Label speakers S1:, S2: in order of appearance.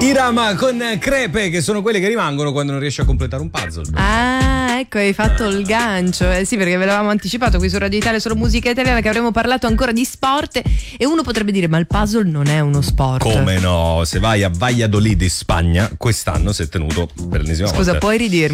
S1: Irama con crepe, che sono quelle che rimangono quando non riesci a completare un puzzle.
S2: Ah, ecco, hai fatto il gancio. Sì, perché ve l'avevamo anticipato qui su Radio Italia, solo musica italiana, che avremmo parlato ancora di sport. E uno potrebbe dire, ma il puzzle non è uno sport.
S1: Come no? Se vai a Valladolid in Spagna, quest'anno si è tenuto per l'ennesima volta.
S2: Scusa, puoi ridirmi?